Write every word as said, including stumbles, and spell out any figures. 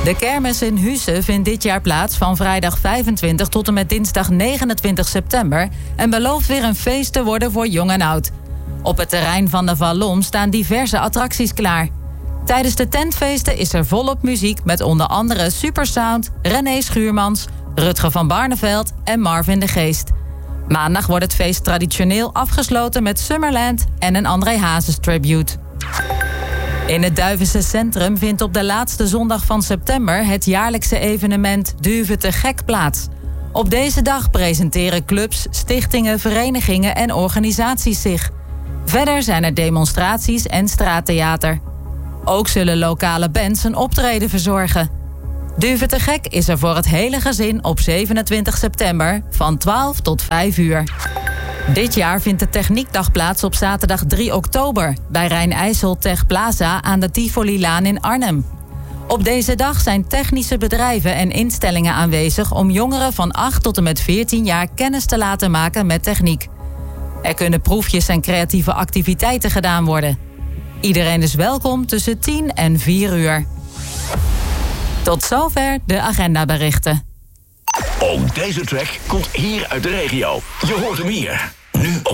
De kermis in Husse vindt dit jaar plaats van vrijdag vijfentwintig tot en met dinsdag negenentwintig september... en belooft weer een feest te worden voor jong en oud. Op het terrein van de Vallon staan diverse attracties klaar. Tijdens de tentfeesten is er volop muziek met onder andere Supersound, René Schuurmans, Rutger van Barneveld en Marvin de Geest. Maandag wordt het feest traditioneel afgesloten met Summerland en een André Hazes tribute. In het Duivense Centrum vindt op de laatste zondag van september het jaarlijkse evenement Duiven te Gek plaats. Op deze dag presenteren clubs, stichtingen, verenigingen en organisaties zich. Verder zijn er demonstraties en straattheater. Ook zullen lokale bands een optreden verzorgen. Duiven te Gek is er voor het hele gezin op zevenentwintig september van twaalf tot vijf uur. Dit jaar vindt de Techniekdag plaats op zaterdag drie oktober... bij Rijn-IJssel Tech Plaza aan de Tivolilaan in Arnhem. Op deze dag zijn technische bedrijven en instellingen aanwezig... om jongeren van acht tot en met veertien jaar kennis te laten maken met techniek. Er kunnen proefjes en creatieve activiteiten gedaan worden. Iedereen is welkom tussen tien en vier uur. Tot zover de agendaberichten. Ook deze track komt hier uit de regio. Je hoort hem hier.